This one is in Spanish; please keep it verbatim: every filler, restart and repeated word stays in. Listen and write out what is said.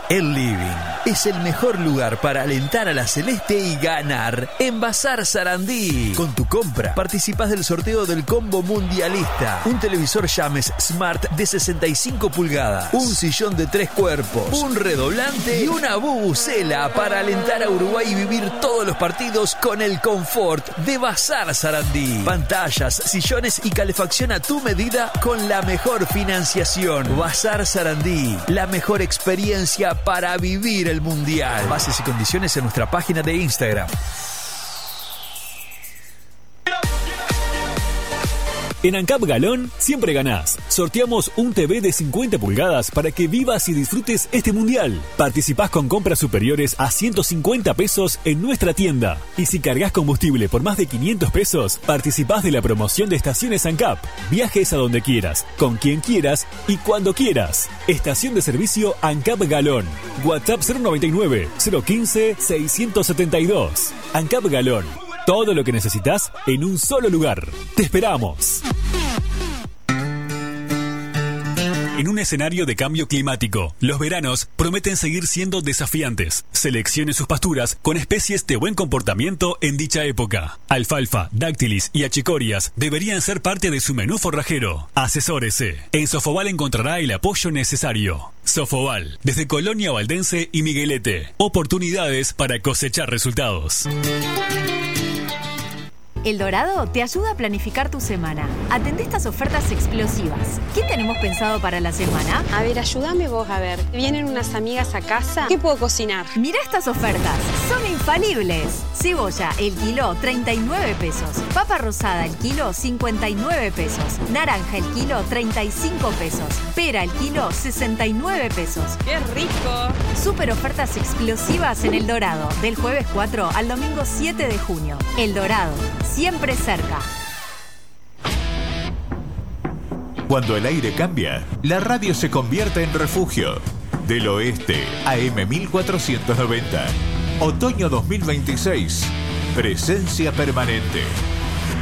El living es el mejor lugar para alentar a la celeste y ganar en Bazar Sarandí. Con tu compra participás del sorteo del combo mundialista, un televisor Llames Smart de sesenta y cinco pulgadas, un sillón de tres cuerpos, un redoblante y una bubucela para alentar a Uruguay y vivir todos los partidos con el confort de Bazar Sarandí. Pantallas, sillones y calefacción a tu medida con la mejor financiación. Bazar Sarandí, la mejor experiencia para vivir el mundial. Bases y condiciones en nuestra página de Instagram. En ANCAP Galón siempre ganás. Sorteamos un T V de cincuenta pulgadas para que vivas y disfrutes este mundial. Participás con compras superiores a ciento cincuenta pesos en nuestra tienda. Y si cargas combustible por más de quinientos pesos, participás de la promoción de estaciones ANCAP. Viajes a donde quieras, con quien quieras y cuando quieras. Estación de servicio ANCAP Galón. WhatsApp cero noventa y nueve, cero quince, seiscientos setenta y dos. ANCAP Galón. Todo lo que necesitas en un solo lugar. ¡Te esperamos! En un escenario de cambio climático, los veranos prometen seguir siendo desafiantes. Seleccione sus pasturas con especies de buen comportamiento en dicha época. Alfalfa, dáctilis y achicorias deberían ser parte de su menú forrajero. Asesórese. En Sofobal encontrará el apoyo necesario. Sofobal, desde Colonia Valdense y Miguelete. Oportunidades para cosechar resultados. El Dorado te ayuda a planificar tu semana. Atendé estas ofertas explosivas. ¿Qué tenemos pensado para la semana? A ver, ayúdame vos a ver. Vienen unas amigas a casa. ¿Qué puedo cocinar? Mirá estas ofertas. Son infalibles. Cebolla, el kilo, treinta y nueve pesos. Papa rosada, el kilo, cincuenta y nueve pesos. Naranja, el kilo, treinta y cinco pesos. Pera, el kilo, sesenta y nueve pesos. ¡Qué rico! Super ofertas explosivas en El Dorado. Del jueves cuatro al domingo siete de junio. El Dorado. Siempre cerca. Cuando el aire cambia, la radio se convierte en refugio. Del Oeste, A M mil cuatrocientos noventa. Otoño dos mil veintiséis. Presencia permanente.